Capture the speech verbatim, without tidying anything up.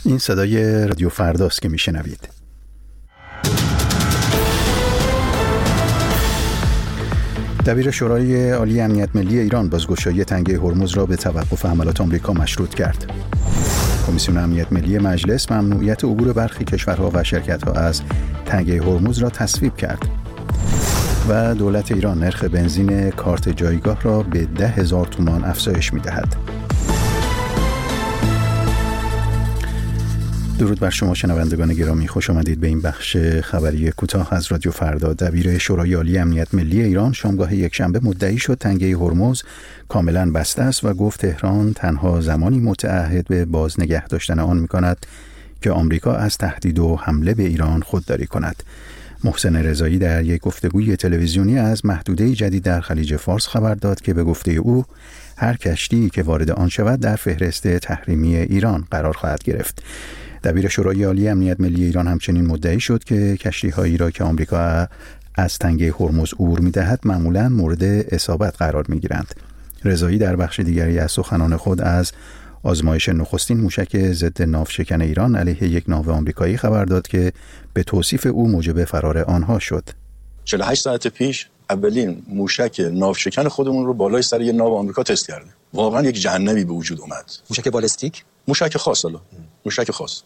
این صدای رادیو فرداست که میشنوید. دبیر شورای عالی امنیت ملی ایران بازگشایی تنگه هرمز را به توقف حملات آمریکا مشروط کرد. کمیسیون امنیت ملی مجلس ممنوعیت عبور برخی کشورها و شرکت‌ها از تنگه هرمز را تصویب کرد. و دولت ایران نرخ بنزین کارت جایگاه را به ده هزار تومان افزایش می‌دهد. درود بر شما شنوندگان گرامی، خوش آمدید به این بخش خبری کوتاه از رادیو فردا. دبیر شورای عالی امنیت ملی ایران شامگاه یکشنبه مدعی شد تنگه هرمز کاملا بسته است و گفت تهران تنها زمانی متعهد به باز نگه داشتن آن می‌کند که آمریکا از تهدید و حمله به ایران خودداری کند. محسن رضایی در یک گفتگوی تلویزیونی از محدوده جدید در خلیج فارس خبر داد که به گفته او هر کشتی که وارد آن شود در فهرست تحریمی ایران قرار خواهد گرفت. دبیر شورای عالی امنیت ملی ایران همچنین مدعی شد که کشتی‌هایی را که آمریکا از تنگه هرمز عبور می‌دهد معمولاً مورد اصابت قرار می‌گیرند. رضایی در بخش دیگری از سخنان خود از آزمایش نخستین موشک ضد ناوشکن ایران علیه یک ناو آمریکایی خبر داد که به توصیف او موجب فرار آنها شد. چهل و هشت ساعت پیش اولین موشک ناوشکن خودمون رو بالای سر یه ناو آمریکا تست کردیم. واقعا یک جهنمی به وجود اومد. موشک بالستیک؟ موشک خاص، حالا موشک خاص.